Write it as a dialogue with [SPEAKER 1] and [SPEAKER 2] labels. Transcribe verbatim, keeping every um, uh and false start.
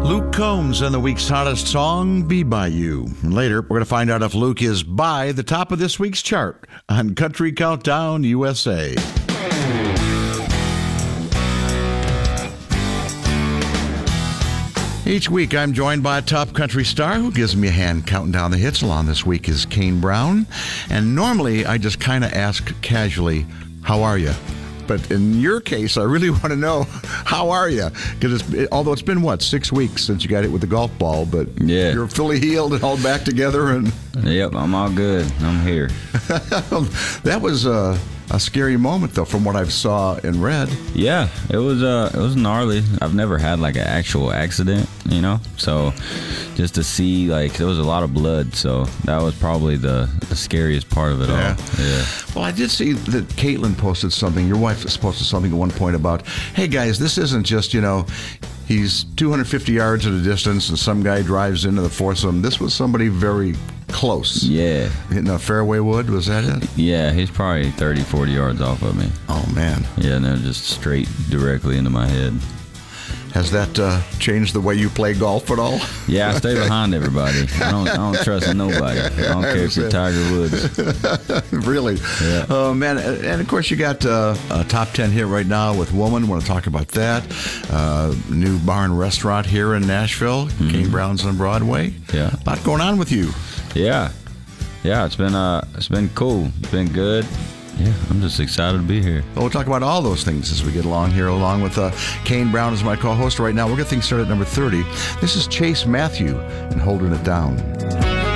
[SPEAKER 1] Luke Combs and the week's hottest song, Be By You. And later, we're going to find out if Luke is by the top of this week's chart on Country Countdown U S A. Each week, I'm joined by a top country star who gives me a hand counting down the hits. Along this week is Kane Brown. And normally, I just kind of ask casually, how are you? But in your case, I really want to know, how are you? Because it, although it's been, what, six weeks since you got hit with the golf ball, but
[SPEAKER 2] yeah.
[SPEAKER 1] You're fully healed and all back together. And
[SPEAKER 2] Yep, I'm all good. I'm here.
[SPEAKER 1] That was a, a scary moment, though, from what I've saw and read.
[SPEAKER 2] Yeah, it was uh, it was gnarly. I've never had, like, an actual accident, you know? So just to see, like, there was a lot of blood, so that was probably the, the scariest part of it
[SPEAKER 1] Yeah.
[SPEAKER 2] all. Yeah.
[SPEAKER 1] Well, I did see that Caitlin posted something. Your wife posted something at one point about, hey, guys, this isn't just, you know, he's two hundred fifty yards at a distance and some guy drives into the foursome. This was somebody very close.
[SPEAKER 2] Yeah.
[SPEAKER 1] Hitting a fairway wood, was that it?
[SPEAKER 2] Yeah, he's probably thirty, forty yards off of me.
[SPEAKER 1] Oh, man.
[SPEAKER 2] Yeah, and they're just straight directly into my head.
[SPEAKER 1] Has that uh, changed the way you play golf at all?
[SPEAKER 2] Yeah, I stay behind everybody. I don't, I don't trust nobody. I don't care if you're Tiger Woods.
[SPEAKER 1] Really?
[SPEAKER 2] Yeah.
[SPEAKER 1] Oh, man. And, of course, you got uh, a top ten hit right now with Woman. Want to talk about that. Uh, new bar and restaurant here in Nashville. Mm-hmm. Kane Brown's on Broadway.
[SPEAKER 2] Yeah.
[SPEAKER 1] A lot going on with you.
[SPEAKER 2] Yeah. Yeah, it's been uh, it's been cool. It's been good. Yeah, I'm just excited to be here.
[SPEAKER 1] Well, we'll talk about all those things as we get along here, along with uh, Kane Brown as my co-host right now. We'll get things started at number thirty. This is Chase Matthew and Holding It Down.